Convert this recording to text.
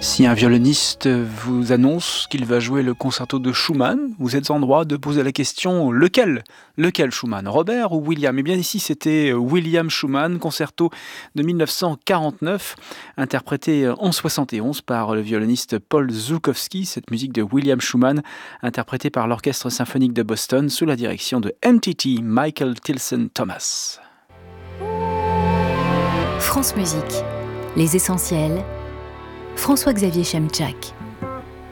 Si un violoniste vous annonce qu'il va jouer le concerto de Schumann, vous êtes en droit de poser la question lequel? Lequel Schumann? Robert ou William? Eh bien ici c'était William Schumann, concerto de 1949, interprété en 71 par le violoniste Paul Żułkowski. Cette musique de William Schumann, interprétée par l'Orchestre symphonique de Boston sous la direction de MTT, Michael Tilson Thomas. France Musique, les essentiels. François-Xavier Chemczak.